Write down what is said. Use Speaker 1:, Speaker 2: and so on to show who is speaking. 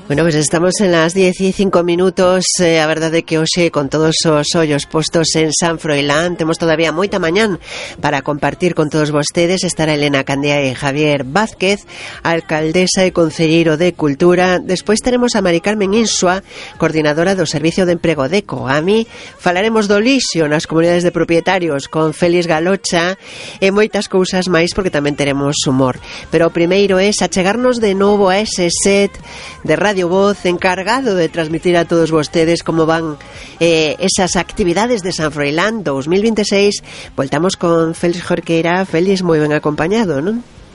Speaker 1: Bueno, pues estamos en las 10:05. A verdade que hoxe con todos os ollos postos en San Froilán temos todavía moita mañán para compartir con todos vostedes. Estará Elena Candea e Javier Vázquez, alcaldesa e concelleiro de Cultura. Despois teremos a Mari Carmen Insua, coordinadora do Servicio de Emprego de Coami. Falaremos do lixo nas comunidades de propietarios con Félix Galocha e moitas cousas máis, porque tamén teremos humor. Pero o primeiro é achegarnos de novo a ese set de Radio Voz encargado de transmitir a todos vostedes como van esas actividades de San Froilán 2026. Voltamos con Félix Jorqueira. Félix, moi ben acompañado, non?